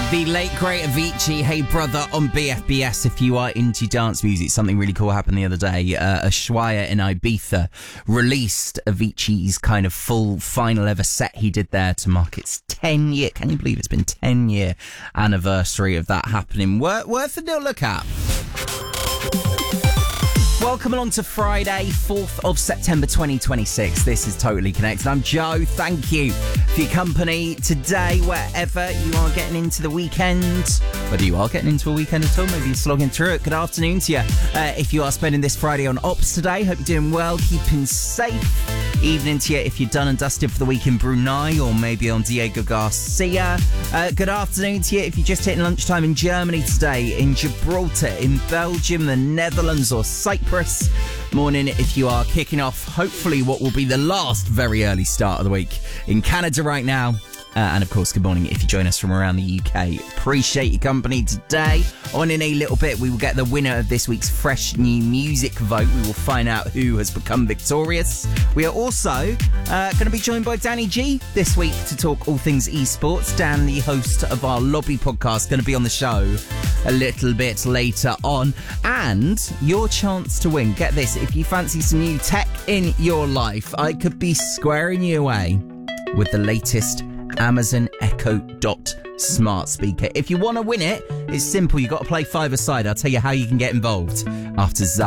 The late great Avicii, Hey Brother on BFBS. If you are into dance music, something really cool happened the other day. Ushuaia in Ibiza released Avicii's kind of full final ever set he did there to mark its 10-year, can you believe it's been 10-year anniversary of that happening? Worth a little look at. Welcome along to Friday, 4th of September 2026. This is Totally Connected. I'm Joe. Thank you for your company today, wherever you are getting into the weekend. Whether you are getting into a weekend at all, maybe you're slogging through it. Good afternoon to you. If you are spending this Friday on Ops today, hope you're doing well, keeping safe. Evening to you if you're done and dusted for the week in Brunei or maybe on Diego Garcia. Good afternoon to you if you're just hitting lunchtime in Germany today, in Gibraltar, in Belgium, the Netherlands or Cyprus. Morning if you are kicking off, hopefully, what will be the last very early start of the week in Canada right now. And of course, good morning if you join us from around the UK. Appreciate your company today. On in a little bit, we will get the winner of this week's Fresh New Music vote. We will find out who has become victorious. We are also going to be joined by Danny G this week to talk all things esports. Dan, the host of our Lobby podcast, going to be on the show a little bit later on. And your chance to win. Get this, if you fancy some new tech in your life, I could be squaring you away with the latest Amazon Echo Dot smart speaker. If you want to win it, it's simple. You've got to play five-a-side. I'll tell you how you can get involved after Zara.